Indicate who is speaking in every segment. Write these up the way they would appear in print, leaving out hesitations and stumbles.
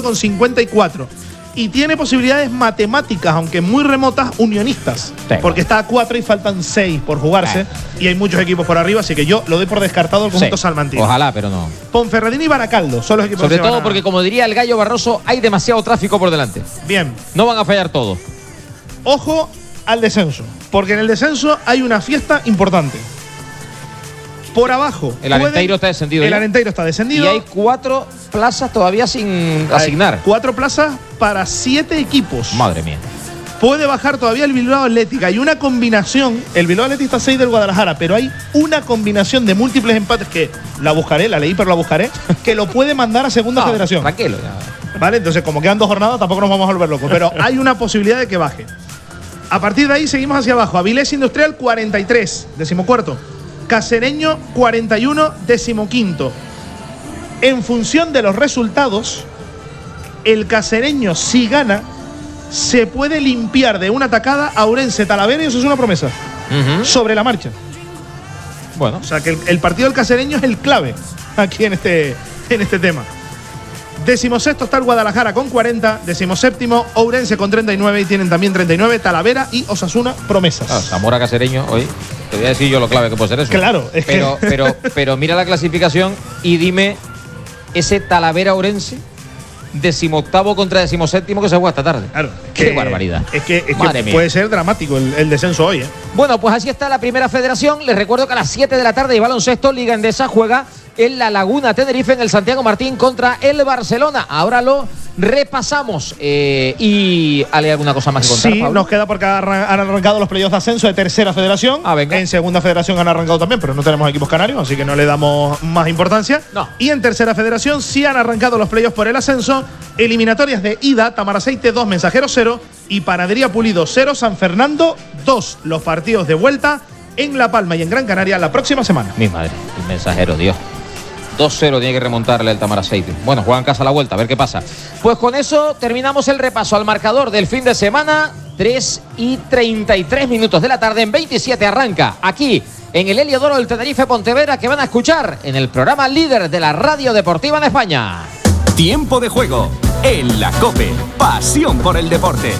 Speaker 1: 54. Y tiene posibilidades matemáticas, aunque muy remotas, unionistas. Sí. Porque está a 4 y faltan 6 por jugarse. Y hay muchos equipos por arriba, así que yo lo doy por descartado el conjunto salmantino.
Speaker 2: Ojalá, pero no.
Speaker 1: Ponferradina y Baracaldo son los equipos.
Speaker 2: Sobre todo porque, como diría el Gallo Barroso, hay demasiado tráfico por delante.
Speaker 1: Bien.
Speaker 2: No van a fallar todos.
Speaker 1: Ojo al descenso, porque en el descenso hay una fiesta importante. Por abajo.
Speaker 2: El Arenteiro está descendido.
Speaker 1: El Arenteiro está descendido.
Speaker 2: Y hay 4 plazas todavía sin asignar.
Speaker 1: 4 plazas para 7 equipos.
Speaker 2: Madre mía.
Speaker 1: Puede bajar todavía el Bilbao Athletic. Hay una combinación. El Bilbao Athletic está 6 del Guadalajara, pero hay una combinación de múltiples empates que la buscaré, la leí, pero la buscaré, que lo puede mandar a segunda federación.
Speaker 2: Tranquilo. Ya.
Speaker 1: Vale, entonces como quedan 2 jornadas, tampoco nos vamos a volver locos. Pero hay una posibilidad de que baje. A partir de ahí seguimos hacia abajo. Avilés Industrial 43, 14º. Cacereño 41, 15º. En función de los resultados, el Cacereño, si gana, se puede limpiar de una tacada a Ourense, Talavera, y eso es una promesa. Sobre la marcha.
Speaker 2: Bueno.
Speaker 1: O sea que el partido del Cacereño es el clave aquí en este tema. 16º está el Guadalajara con 40, 17º Ourense con 39 y tienen también 39 Talavera y Osasuna, promesas.
Speaker 2: Claro, Zamora Cacereño, hoy te voy a decir yo lo clave que puede ser eso.
Speaker 1: Claro.
Speaker 2: Pero mira la clasificación y dime ese Talavera Ourense, 18º contra 17º que se juega esta tarde.
Speaker 1: Claro.
Speaker 2: Qué barbaridad.
Speaker 1: Es que puede ser dramático el descenso hoy.
Speaker 2: Bueno, pues así está la primera federación. Les recuerdo que a las 7 de la tarde y baloncesto, Liga Endesa juega en La Laguna Tenerife en el Santiago Martín contra el Barcelona. Ahora lo repasamos. ¿Y hay alguna cosa más que contar,
Speaker 1: Sí,
Speaker 2: Pablo?
Speaker 1: nos queda porque han arrancado los playoffs de ascenso de tercera federación.
Speaker 2: Venga.
Speaker 1: En segunda federación han arrancado también, pero no tenemos equipos canarios, así que no le damos más importancia.
Speaker 2: No.
Speaker 1: Y en tercera federación sí han arrancado los playoffs por el ascenso. Eliminatorias de ida, Tamaraceite 2, Mensajeros 0 y Panadería Pulido 0, San Fernando 2. Los partidos de vuelta en La Palma y en Gran Canaria la próxima semana.
Speaker 2: Mi madre, el Mensajero, Dios. 2-0 tiene que remontarle el Tamaraceite. Bueno, juegan en casa a la vuelta, a ver qué pasa. Pues con eso terminamos el repaso al marcador del fin de semana. 3:33 de la tarde, en 27 arranca aquí en el Heliodoro del Tenerife Pontevedra, que van a escuchar en el programa líder de la radio deportiva en España.
Speaker 3: Tiempo de juego en la COPE. Pasión por el deporte.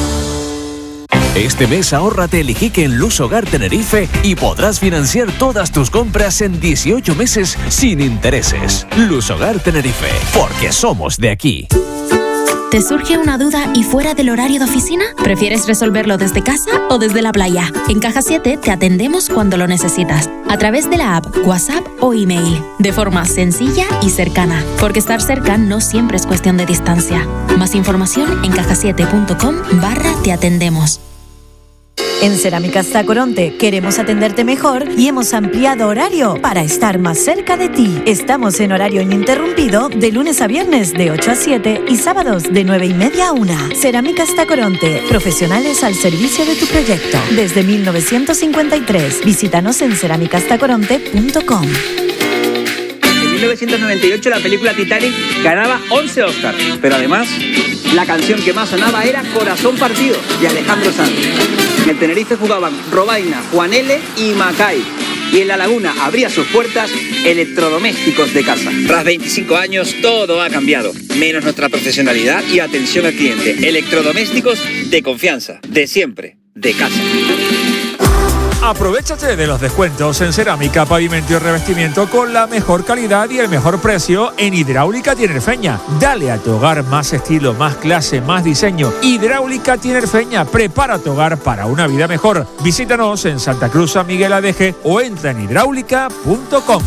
Speaker 3: Este mes ahórrate el Iquique en Luz Hogar Tenerife y podrás financiar todas tus compras en 18 meses sin intereses. Luz Hogar Tenerife, porque somos de aquí.
Speaker 4: ¿Te surge una duda y fuera del horario de oficina? ¿Prefieres resolverlo desde casa o desde la playa? En Caja 7 te atendemos cuando lo necesitas, a través de la app, WhatsApp o email, de forma sencilla y cercana, porque estar cerca no siempre es cuestión de distancia. Más información en cajasiete.com/te atendemos.
Speaker 5: En Cerámicas Tacoronte queremos atenderte mejor y hemos ampliado horario para estar más cerca de ti. Estamos en horario ininterrumpido de lunes a viernes de 8 a 7 y sábados de 9:30 a 1. Cerámicas Tacoronte, profesionales al servicio de tu proyecto. Desde 1953. Visítanos en cerámicastacoronte.com.
Speaker 6: En 1998 la película Titanic ganaba 11 Oscars, pero además la canción que más sonaba era Corazón Partido de Alejandro Sanz. En el Tenerife jugaban Robaina, Juan L. y Macay. Y en La Laguna abría sus puertas Electrodomésticos de Casa. Tras 25 años todo ha cambiado, menos nuestra profesionalidad y atención al cliente. Electrodomésticos de confianza, de siempre, de casa.
Speaker 7: Aprovechate de los descuentos en cerámica, pavimento y revestimiento con la mejor calidad y el mejor precio en Hidráulica Tinerfeña. Dale a tu hogar más estilo, más clase, más diseño. Hidráulica Tinerfeña, prepara tu hogar para una vida mejor. Visítanos en Santa Cruz, San Miguel Adeje o entra en hidráulica.com.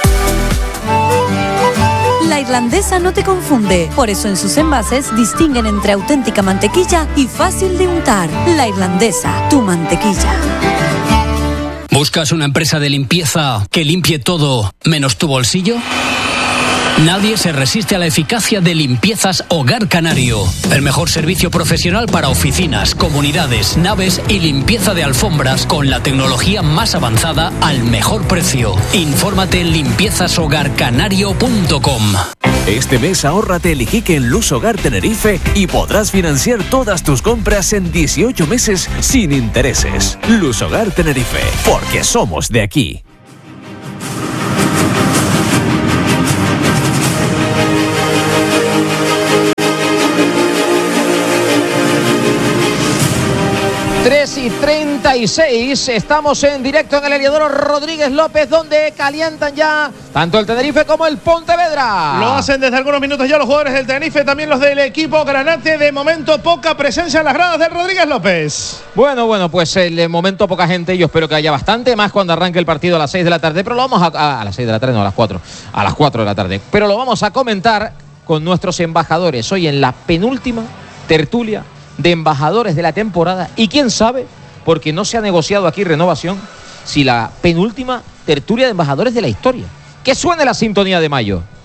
Speaker 5: La Irlandesa no te confunde, por eso en sus envases distinguen entre auténtica mantequilla y fácil de untar. La Irlandesa, tu mantequilla.
Speaker 8: ¿Buscas una empresa de limpieza que limpie todo menos tu bolsillo? Nadie se resiste a la eficacia de Limpiezas Hogar Canario. El mejor servicio profesional para oficinas, comunidades, naves y limpieza de alfombras con la tecnología más avanzada al mejor precio. Infórmate en limpiezashogarcanario.com.
Speaker 3: Este mes ahórrate el Iquique en Luz Hogar Tenerife y podrás financiar todas tus compras en 18 meses sin intereses. Luz Hogar Tenerife, porque somos de aquí.
Speaker 2: 11:36. Estamos en directo en el Heliodoro Rodríguez López, donde calientan ya tanto el Tenerife como el Pontevedra.
Speaker 1: Lo hacen desde algunos minutos ya los jugadores del Tenerife, también los del equipo Granate. De momento, poca presencia en las gradas del Rodríguez López.
Speaker 2: Bueno, pues de momento poca gente. Yo espero que haya bastante más cuando arranque el partido a las 6 de la tarde. Pero lo vamos a las 6 de la tarde, no, a las 4. A las 4 de la tarde. Pero lo vamos a comentar con nuestros embajadores hoy en la penúltima tertulia de embajadores de la temporada. Y quién sabe, porque no se ha negociado aquí renovación, si la penúltima tertulia de embajadores de la historia. Que suene la sintonía de mayo.